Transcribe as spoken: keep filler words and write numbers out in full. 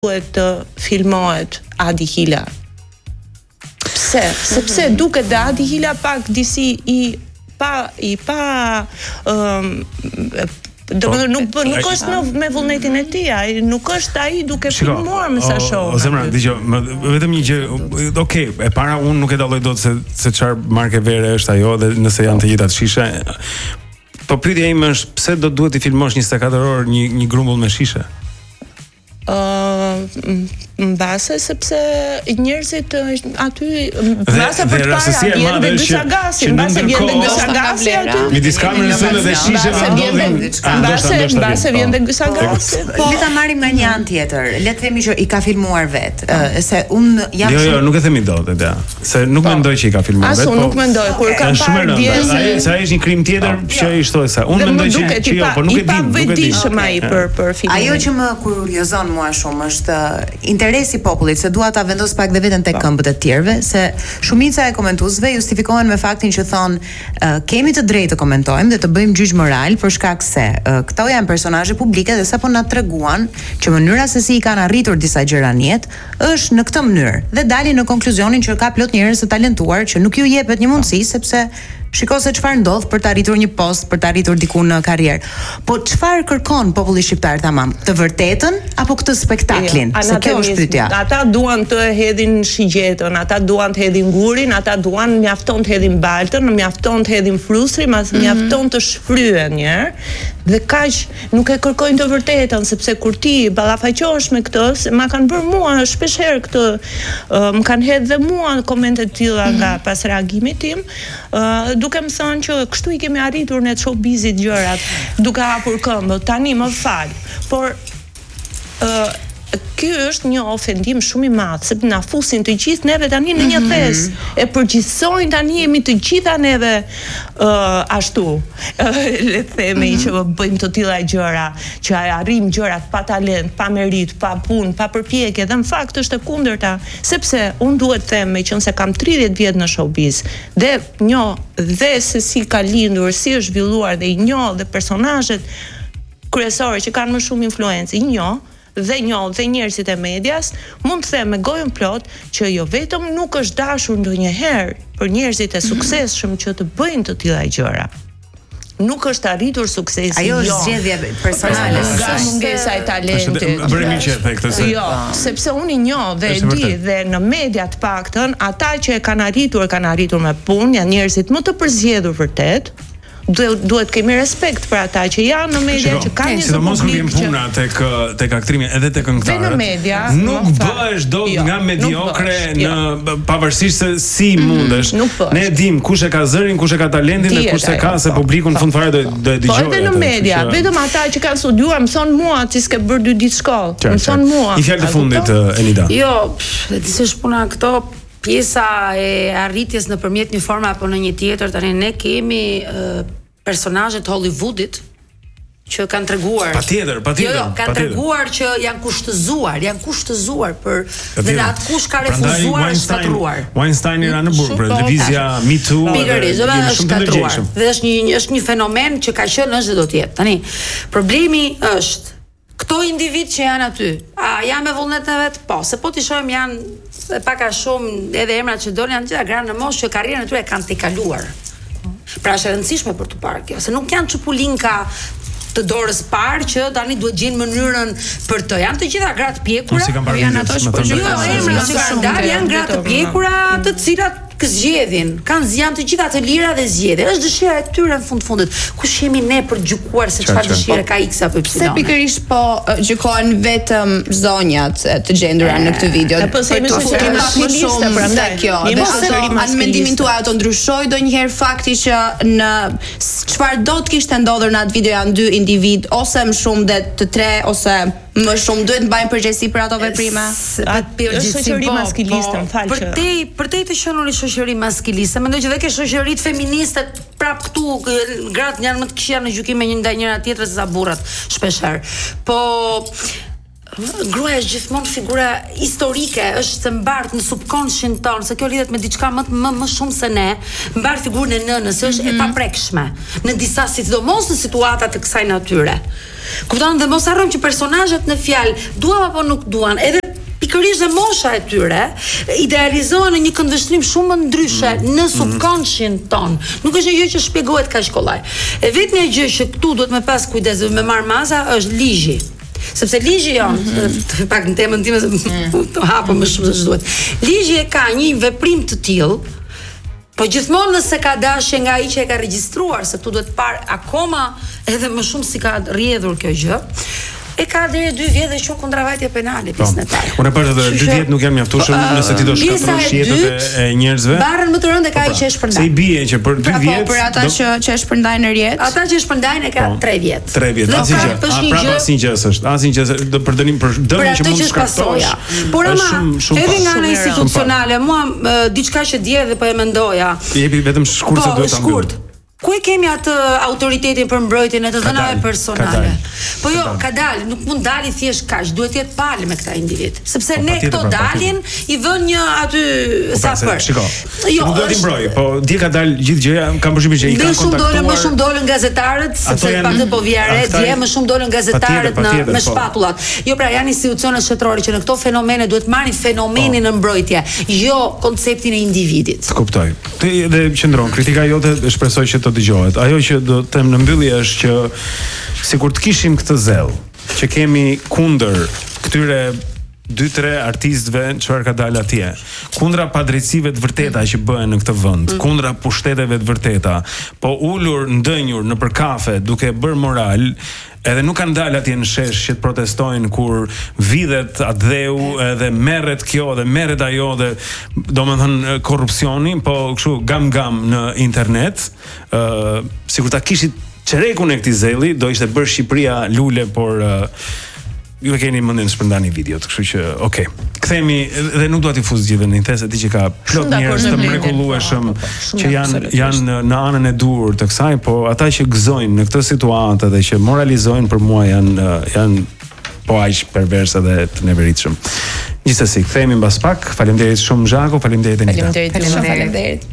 duhet të filmohet Adi Hila. Pse? Sepse duket dhe Adi Hila pak disi i pa i pa um, do të nuk nuk është në me vullnetin e tij, ai nuk është ai duke filmuar me sa shoh. O zemra, dëgjoj, vetëm një gjë, okay, e para unë nuk e dalloj dot se se çfarë marke vere është ajo dhe nëse janë të njëjtat shishe. Po pyetja ime është pse do duhet të filmosh njëzet e katër orë një një grumbull me shishe? Ë mbase sepse njerëzit aty mbase për të parë vjen dhe disa gasi, mbase vjen dhe disa gasi aty. Midis kamerës së dhe shisheve ndodhin. Mbase mbase vjen dhe disa gasi. Po le ta marrim nga një anë tjetër. Le të themi që i ka filmuar vet, se un jam Jo, jo, nuk e themi dot atë. Se nuk mendoj që i ka filmuar vet. Asu nuk mendoj kur ka parë vjen. Ai sa është një krim tjetër që i shtoj sa. Unë mendoj që që jo, po nuk e di, nuk e di. Ai për për filmin. Ajo që më kuriozon mua shumë është interesi i popullit, se dua ta vendos pak dhe veten tek këmbët e tjerëve, se shumica e komentuesve justifikohen me faktin që thon uh, kemi të drejtë të komentojmë dhe të bëjmë gjyq moral për shkak se uh, këto janë personazhe publike dhe sapo na treguan që mënyra se si i kanë arritur disa gjëra në jetë është në këtë mënyrë dhe dalin në konkluzionin që ka plot njerëz të talentuar që nuk ju jepet një mundësi sepse shiko se çfarë ndodh për të arritur një post, për të arritur diku në karrierë. Po çfarë kërkon populli shqiptar tamam? Të vërtetën apo këtë spektaklin? Jo, se kjo është pyetja. Ata duan të hedhin shigjetën, ata duan të hedhin gurin, ata duan mjafton të hedhin baltën, mjafton të hedhin frustrin, mas mjafton të shfryen një herë. Dhe kaq nuk e kërkojnë të vërtetën, sepse kur ti ballafaqohesh me këtë, se ma kanë bërë mua shpesh herë këtë, uh, më kanë hedhë dhe mua komente të tilla nga pas reagimit tim, uh, duke më thënë që kështu i kemi arritur në showbizit gjërat, duke hapur këmbë. Tani më fal, por uh, ky është një ofendim shumë i madh, sepse na fusin të gjithë neve tani në një thes. E përgjithsojnë tani jemi të gjitha neve uh, ashtu. Uh, le të themi që bëjmë të tilla gjëra, që arrim gjërat pa talent, pa merit, pa punë, pa përpjekje, dhe në fakt është e kundërta, sepse unë duhet të them, meqense kam tridhjetë vjet në showbiz, dhe njoh dhe se si ka lindur, si është zhvilluar dhe i njoh dhe personazhet kryesorë që kanë më shumë influencë, i njoh dhe njoh dhe njerëzit e medias, mund të them me gojën plot që jo vetëm nuk është dashur ndonjëherë për njerëzit e suksesshëm që të bëjnë të tilla gjëra. Nuk është arritur suksesi. Ajo është zgjedhje personale, nga mungesa e talentit. Bëri një çet këtë se. Jo, sepse unë i njoh dhe e di dhe në media të paktën ata që e kanë arritur, kanë arritur me punë, janë njerëzit më të përzgjedhur vërtet. Duhet duhet kemi respekt për ata që janë në media, që kanë një sidomos kur vjen puna tek tek aktrimi edhe tek këngëtarët. Nuk bëhesh dot nga mediokre në pavarësisht se si mundesh. Ne e dim kush e ka zërin, kush e ka talentin dhe kush e ka, se publiku në fund fare do do e dëgjojë. Po edhe në media, vetëm ata që kanë studiuar më thon mua ti s'ke bërë dy ditë shkollë. Më thon mua. I fjalë të fundit Enida. Jo, di se shpuna këto pjesa e arritjes nëpërmjet një forme apo në një tjetër, tani ne kemi uh, personazhet Hollywoodit që kanë treguar. Patjetër, patjetër. Jo, jo, kanë treguar që janë kushtëzuar, janë kushtëzuar për dhe atë kush ka refuzuar është shkatruar. Weinstein era në burg, për lëvizja Me Too. Pikërisht, është shkatruar. Dhe është një është një fenomen që ka qenë është dhe do të jetë. Tani, problemi është këto individ që janë aty, a janë me vullnet në vetë? Po, se po t'i shohim janë pak a shumë edhe emrat që dolin janë gjitha granë në moshë që karrierën e tyre kanë t'i kaluar. Pra është e rëndësishme për të parë kjo, se nuk janë çupulinka të dorës parë që tani duhet gjejnë mënyrën për të. Janë të gjitha gra të pjekura, janë ato që emrat që kanë dalë janë gra të pjekura, të cilat zgjedhin, kanë janë të gjitha të lira dhe zgjedhin. Është dëshira e tyre në fund fundit. Kush jemi ne për gjykuar se çfarë dëshire ka X apo Y? Se pikërisht po gjykojnë vetëm zonjat të gjendura në këtë video. Po se më shumë maskiliste prandaj kjo. Në mendimin tuaj ato ndryshoi ndonjëherë fakti që në çfarë do të kishte ndodhur në atë video janë dy individ ose më shumë dhe të tre ose më shumë duhet të mbajnë përgjegjësi për ato veprime. Është shoqëri maskiliste, më fal. Për te për te të qenë një shoqëri maskiliste, mendoj që dhe ke shoqëritë feministe prap këtu gratë janë më të këqija në gjykim me një ndaj njëra tjetrës se sa burrat shpeshherë. Po gruaja është gjithmonë figura historike, është mbartë në subconscient tonë, se kjo lidhet me diçka më më më shumë se ne, mbar figurën e nënës, është mm -hmm. e paprekshme në disa sidomos në situata të kësaj natyre. Kupton, dhe mos harrojmë që personazhet në fjalë duan apo nuk duan, edhe pikërisht dhe mosha e tyre idealizohen në një këndvështrim shumë më ndryshe mm. në subconscient ton. Nuk është një gjë që shpjegohet kaq kollaj. E vetmja gjë që këtu duhet me pas kujdes dhe me marr maza është ligji. Sepse ligji jon, mm -hmm. pak në temën time se të hapëm më shumë se ç'duhet. Ligji e ka një veprim të tillë, po gjithmonë nëse ka dashje nga ai që e ka regjistruar, se këtu duhet parë akoma edhe më shumë si ka rrjedhur kjo gjë. E ka deri dy vjet dhe shumë kundravajtje penale pjesëtar. Unë e përta dy vjet nuk janë mjaftueshëm nëse ti do shkatërrosh jetën e njerëzve. Barrën më të rëndë ka ai që e shpërndan. Se i bie që për dy vjet. Po për ata që që e shpërndajnë në rjet. Ata që e shpërndajnë e ka tre vjet. tre vjet. Asnjë gjë. A prapa asnjë gjë është. Asnjë gjë do për dënim për dëmin që mund të shkaktosh. Por ama edhe nga ana institucionale, mua diçka që dje dhe po e mendoja. Jepi vetëm shkurt se do ta mbyll. Ku e kemi atë autoritetin për mbrojtjen e të dhënave personale? Po jo, ka dalë, nuk mund dali thjesht kaq, duhet të jetë palë me këtë individ. Sepse ne këto dalin i vën një aty sa për. Shiko. Jo, nuk do t'i mbroj, po dje ka dalë gjithë gjëja, kam përshtypjen që i kanë kontaktuar. Më shumë dolën, më shumë dolën gazetarët, sepse pak të po vija re, dje më shumë dolën gazetarët në me shpatullat. Jo, pra janë institucione shtetërore që në këto fenomene duhet marrin fenomenin në mbrojtje, jo konceptin e individit. Kuptoj. Ti edhe qëndron, kritika jote shpresoj që dëgjohet. Ajo që do të them në mbyllje është që sikur të kishim këtë zell që kemi kundër këtyre dy tre artistëve çfarë ka dalë atje, kundra padrejtësive të vërteta që bëhen në këtë vend, mm. kundra pushteteve të vërteta, po ulur ndënjur nëpër kafe duke bërë moral, edhe nuk kanë dalë atje në shesh që të protestojnë kur vidhet atë dheu edhe merret kjo dhe merret ajo dhe domethënë korrupsioni, po kështu gam gam në internet, ë uh, sikur ta kishit çerekun e këtij zelli, do ishte bërë Shqipëria lule, por uh, ju e keni mendin të shpërndani videot, kështu që okay. Kthehemi dhe nuk dua t'i fuz gjithë në intese, di që ka plot njerëz të mrekullueshëm që janë janë në anën e dur të kësaj, po ata që gëzojnë në këtë situatë dhe që moralizojnë për mua janë janë po aq perverse dhe të neveritshëm. Gjithsesi, kthehemi mbas pak. Faleminderit shumë Zhako, faleminderit Anita. Faleminderit, faleminderit.